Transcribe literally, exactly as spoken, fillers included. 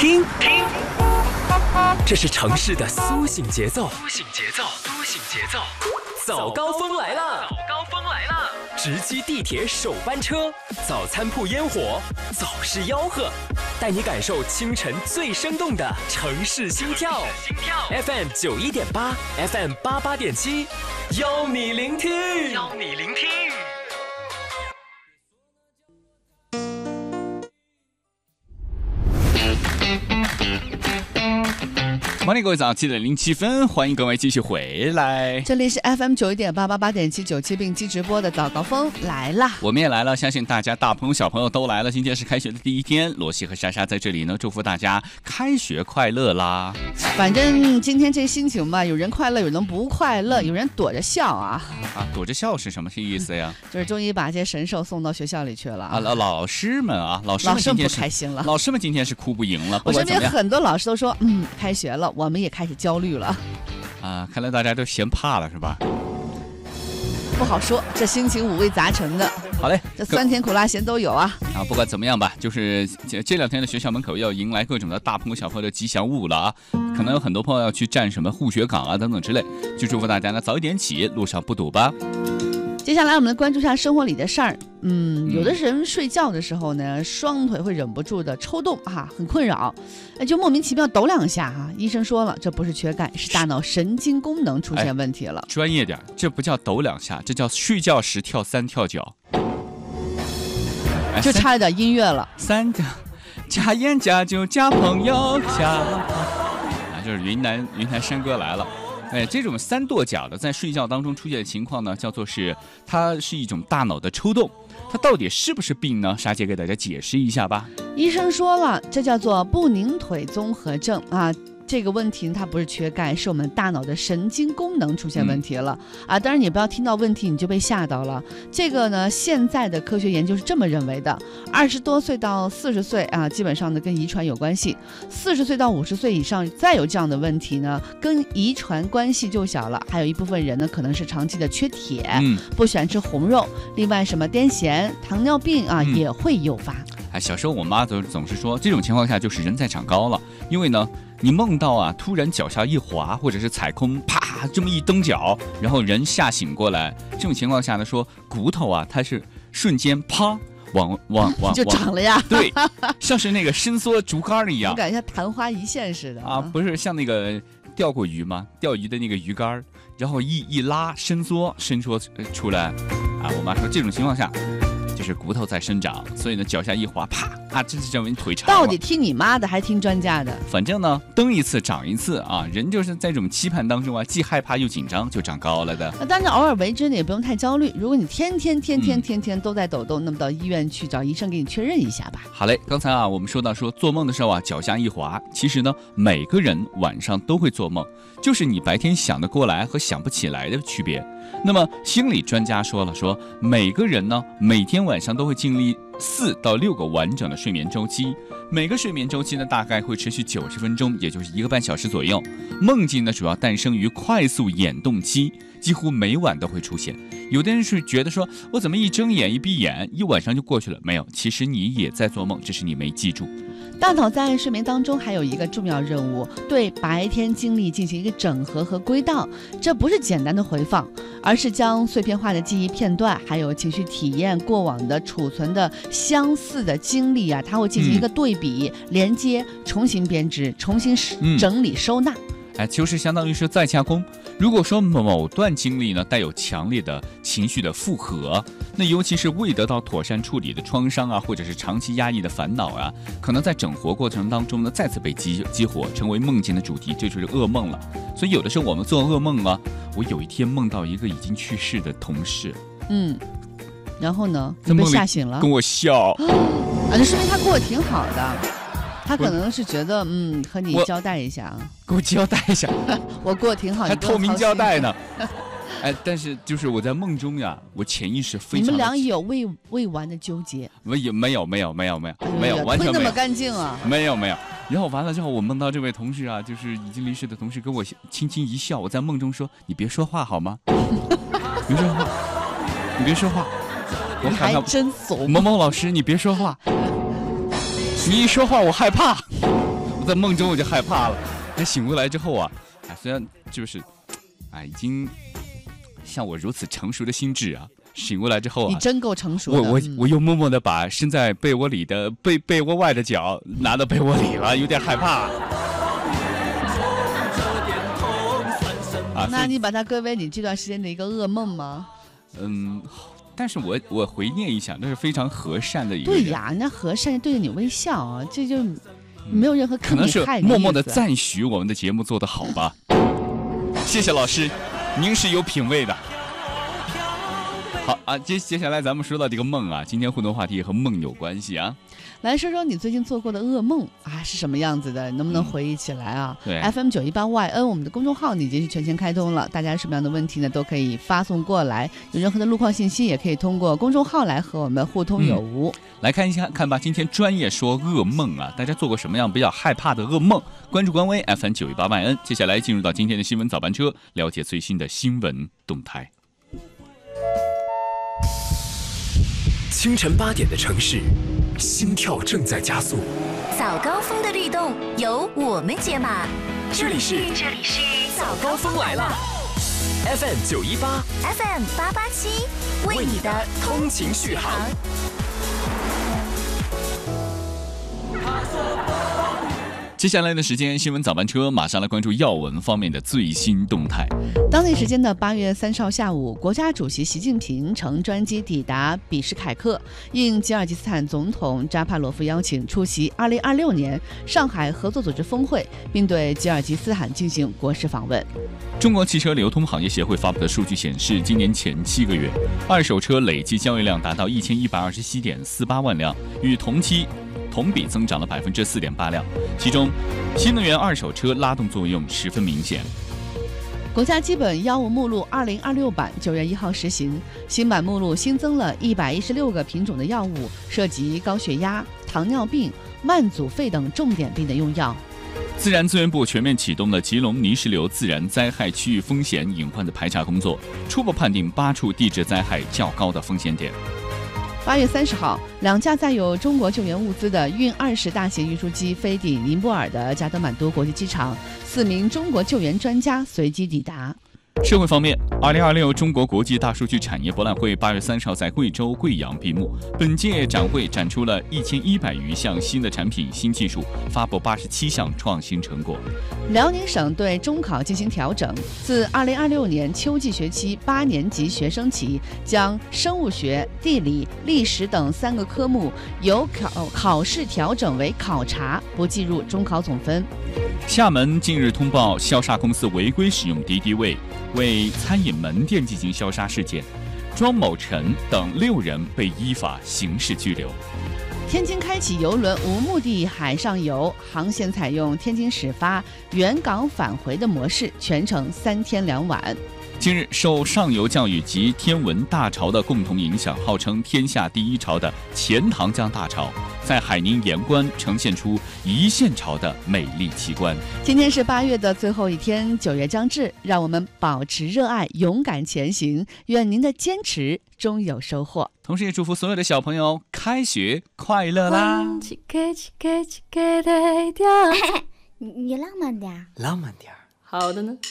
听听，这是城市的苏醒节奏。苏醒节奏，苏醒节奏。早高峰来了，早高峰来了！直击地铁首班车，早餐铺烟火，早市吆喝，带你感受清晨最生动的城市心跳。心跳 F M 九一点八 ，F M 八八点七，邀你聆听，邀你聆听。 欢迎各位早上七点零七分，欢迎各位继续回来。 这里是 F M 九一点八八八点七九七并机直播的早高峰来啦， 我们也来了，相信大家大朋友小朋友都来了。今天是开学的第一天，罗西和莎莎在这里呢，祝福大家开学快乐啦。 反正今天这心情吧，有人快乐，有人不快乐，有人躲着笑啊。 啊，躲着笑是什么意思呀？ 就是终于把这些神兽送到学校里去了啊！ 老老师们啊，老师们今天是不开心了， 老师们今天是哭不赢了。 我身边很多老师都说，嗯，开学了，我们也开始焦虑了。 啊，看来大家都嫌怕了是吧？ 不好说，这心情五味杂陈的。 好嘞， 这酸甜苦辣咸都有啊。 啊，不管怎么样吧，就是这这两天的学校门口要迎来各种的大朋友小朋友的吉祥物了啊！可能有很多朋友要去站什么护学岗啊等等之类，就祝福大家呢早一点起，路上不堵吧。 接下来我们来关注一下生活里的事儿。嗯，有的人睡觉的时候呢，双腿会忍不住的抽动啊，很困扰，就莫名其妙抖两下啊。医生说了，这不是缺钙，是大脑神经功能出现问题了。 哎、专业点，这不叫抖两下，这叫睡觉时跳三跳脚。 就差一点音乐了。 三加加盐加酒加朋友加啊，就是云南云南山歌来了。哎，这种三跺脚的在睡觉当中出现的情况呢，叫做是它是一种大脑的抽动，它到底是不是病呢？莎姐给大家解释一下吧。 医生说了，这叫做不宁腿综合症啊。这个问题它不是缺钙，是我们大脑的神经功能出现问题了、嗯、啊！当然你不要听到问题你就被吓到了。这个呢，现在的科学研究是这么认为的：二十多岁到四十岁啊，基本上呢跟遗传有关系；四十岁到五十岁以上再有这样的问题呢，跟遗传关系就小了。还有一部分人呢，可能是长期的缺铁，嗯，不喜欢吃红肉。另外，什么癫痫、糖尿病啊、嗯、也会诱发。 哎，小时候我妈总总是说，这种情况下就是人在长高了，因为呢。你梦到啊，突然脚下一滑，或者是踩空，啪，这么一蹬脚，然后人吓醒过来，这种情况下呢，说骨头啊，它是瞬间啪往往往就长了呀， 对，像是那个伸缩竹竿一样， 我感觉像昙花一现似的啊，不是像那个钓过鱼吗？钓鱼的那个鱼竿，然后一一拉伸缩伸缩出来，啊，我妈说这种情况下。就是骨头在生长，所以呢脚下一滑，啪啊，这是认为你腿长了。 到底听你妈的还听专家的？ 反正呢，蹬一次长一次啊，人就是在这种期盼当中啊，既害怕又紧张，就长高了的。 那当然偶尔为之呢，也不用太焦虑。如果你天天天天天天都在抖动，嗯、那么到医院去找医生给你确认一下吧。 好嘞，刚才啊我们说到说做梦的时候啊，脚下一滑，其实呢每个人晚上都会做梦，就是你白天想得过来和想不起来的区别。那么心理专家说了，说每个人呢每天晚上都会经历四到六个完整的睡眠周期，每个睡眠周期呢大概会持续九十分钟，也就是一个半小时左右。梦境呢主要诞生于快速眼动期，几乎每晚都会出现。有的人是觉得说，我怎么一睁眼一闭眼一晚上就过去了？没有，其实你也在做梦，只是你没记住。 大脑在睡眠当中还有一个重要任务，对白天经历进行一个整合和归档。这不是简单的回放，而是将碎片化的记忆片段还有情绪体验过往的储存的相似的经历啊，它会进行一个对比、嗯、连接，重新编织，重新整理、嗯、收纳。 哎，就是相当于是再加工。如果说某段经历呢带有强烈的情绪的负荷，那尤其是未得到妥善处理的创伤啊，或者是长期压抑的烦恼啊，可能在整活过程当中呢再次被激激活，成为梦境的主题，这就是噩梦了。所以有的时候我们做噩梦啊，我有一天梦到一个已经去世的同事， 嗯，然后呢你被吓醒了， 跟我笑， 啊，这说明他过得挺好的。他可能是觉得，嗯，和你交代一下啊， 给我交代一下， 我过得挺好， 还透明交代呢。哎，但是就是我在梦中呀，我潜意识非常。 你们俩有未未完的纠结？ 没有，没有，没有，没有，没有，没有，完全没有。 那么干净啊？ 没有，没有。然后完了之后，我梦到这位同事啊，就是已经离世的同事，跟我轻轻一笑。我在梦中说：“你别说话好吗？别说话，你别说话。”我你还真怂。 某某老师，你别说话。你一说话我害怕， 我在梦中我就害怕了。那醒过来之后啊，哎，虽然就是，哎，已经像我如此成熟的心智啊，醒过来之后啊， 你真够成熟的。 我我我又默默的把伸在被窝里的被被窝外的脚拿到被窝里了，有点害怕。 啊，那你把它归为你这段时间的一个噩梦吗？ 嗯。但是我我回念一下，那是非常和善的一个人。 对呀，那和善对着你微笑啊，这就没有任何可能是默默的赞许我们的节目做得好吧。谢谢老师，您是有品位的。好啊，接接下来咱们说到这个梦啊，今天互动话题和梦有关系啊。 来说说你最近做过的噩梦啊是什么样子的，能不能回忆起来啊？ 嗯、对 ，F M 九一八 Y N 我们的公众号已经是全线开通了，大家什么样的问题呢都可以发送过来，有任何的路况信息也可以通过公众号来和我们互通有无。 嗯、来看一下看吧，今天专业说噩梦啊，大家做过什么样比较害怕的噩梦？关注官微 F M 九一八 Y N， 接下来进入到今天的新闻早班车，了解最新的新闻动态。 清晨八点的城市，心跳正在加速。 早高峰的律动由我们解码。 这里是这里是早高峰来了 ，F M 九一八 ，F M 八八七，为你的通勤续航。 接下来的时间，新闻早班车马上来关注要闻方面的最新动态。 当地时间的八月三十号下午，国家主席习近平乘专机抵达比什凯克，应吉尔吉斯斯坦总统扎帕罗夫邀请出席二零二六年上海合作组织峰会，并对吉尔吉斯斯坦进行国事访问。 中国汽车流通行业协会发布的数据显示，今年前七个月，二手车累计交易量达到一千一百二十七点四八万辆，与同期同比增长了百分之四点八辆，其中新能源二手车拉动作用十分明显。 国家基本药物目录二零二六版九月一号实行，新版目录新增了一百一十六个品种的药物，涉及高血压、糖尿病、慢阻肺等重点病的用药。 自然资源部全面启动了吉隆泥石流自然灾害区域风险隐患的排查工作，初步判定八处地质灾害较高的风险点。 八月三十号，两架载有中国救援物资的运二十大型运输机飞抵尼泊尔的加德满都国际机场，四名中国救援专家随机抵达。 社会方面，二零二六中国国际大数据产业博览会八月三十号在贵州贵阳闭幕。本届展会展出了一千一百余项新的产品、新技术，发布八十七项创新成果。 辽宁省对中考进行调整，自二零二六年秋季学期八年级学生起，将生物学、地理、历史等三个科目由考考试调整为考察，不计入中考总分。 厦门近日通报消杀公司违规使用敌敌畏为餐饮门店进行消杀事件，庄某晨等六人被依法刑事拘留。 天津开启邮轮无目的海上游，航线采用天津始发、原港返回的模式，全程三天两晚。 近日，受上游降雨及天文大潮的共同影响，号称天下第一潮的钱塘江大潮，在海宁盐湾呈现出一线潮的美丽奇观。 今天是八月的最后一天，九月将至，让我们保持热爱，勇敢前行。愿您的坚持终有收获。 同时也祝福所有的小朋友开学快乐啦！ 你浪漫点， 浪漫点。 好的呢。